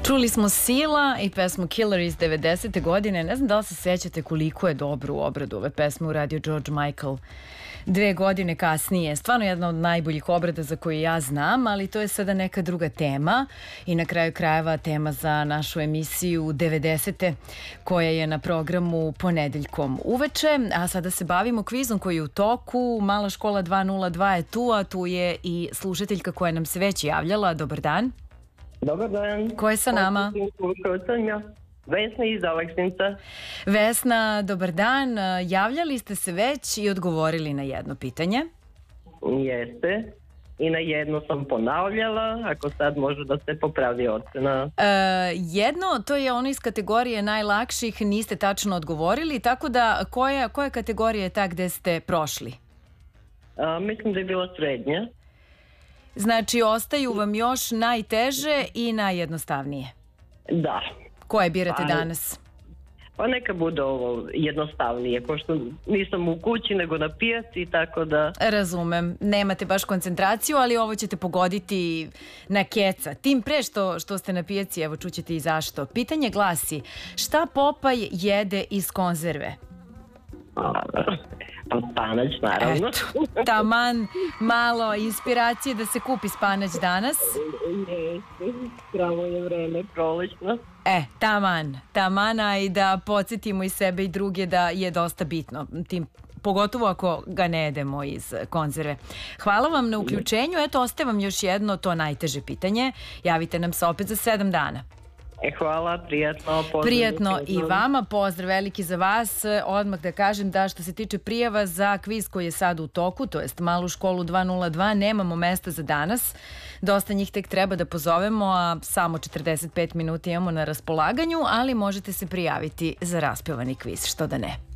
Čuli smo Sila i pesmu Killer iz 90. godine. Ne znam da li se sećate koliko je dobru obradu ove pesme uradio George Michael 2 godine kasnije. Stvarno jedna od najboljih obrada za koju ja znam, ali to je sada neka druga tema i na kraju krajeva tema za našu emisiju 90. koja je na programu ponedeljkom uveče, a sada se bavimo kvizom koji je u toku. Mala škola 202 je tu, a tu je i slušateljka koja nam se već javljala. Dobar dan. Dobar dan. Ko je sa nama? Vesna iz Aleksinca. Vesna, dobar dan. Javljali ste se već i odgovorili na jedno pitanje. Jeste. I na jedno sam ponavljala, ako sad može da se popravi ocena. Jedno, to je ono iz kategorije najlakših, niste tačno odgovorili, tako da koja kategorija je ta gde ste prošli? Mislim da je bila srednja. Znači, ostaju vam još najteže i najjednostavnije. Da. Koje birate danas? Pa neka bude ovo jednostavnije, pošto nisam u kući nego na pijaci, tako da... Razumem, nemate baš koncentraciju, ali ovo ćete pogoditi na keca. Tim pre što ste na pijaci, evo čućete i zašto. Pitanje glasi, šta Popaj jede iz konzerve? Pa spanać, naravno. Eto, taman malo inspiracije da se kupi spanać danas. Pravo je vreme, prolećno. Tamana i da podsjetimo i sebe i druge da je dosta bitno, pogotovo ako ga ne jedemo iz konzerve. Hvala vam na uključenju, eto ostaje vam još jedno, to najteže pitanje. Javite nam se opet za 7 dana. Hvala, prijatno. Prijatno i vama, pozdrav veliki za vas. Odmah da kažem da što se tiče prijava za kviz koji je sad u toku, to jest Malu školu 202, nemamo mesta za danas. Dosta njih tek treba da pozovemo, a samo 45 minuta imamo na raspolaganju, ali možete se prijaviti za raspevani kviz, što da ne.